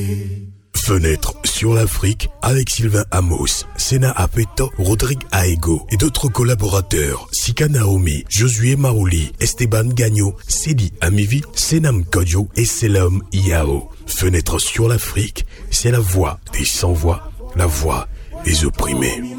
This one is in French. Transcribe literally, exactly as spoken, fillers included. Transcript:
Fenêtre sur l'Afrique avec Sylvain Amos, Sena Apeto, Rodrigue Aego et d'autres collaborateurs, Sika Naomi, Josué Marouli, Esteban Gagno, Sedi Amivi, Senam Kodjo et Selam Iao. Fenêtre sur l'Afrique, c'est la voix des sans-voix, la voix des opprimés.